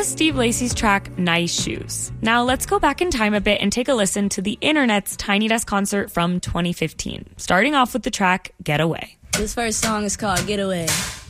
was Steve Lacy's track, Nice Shoes. Now let's go back in time a bit and take a listen to the internet's Tiny Desk concert from 2015, starting off with the track, Get Away. This first song is called Get Away.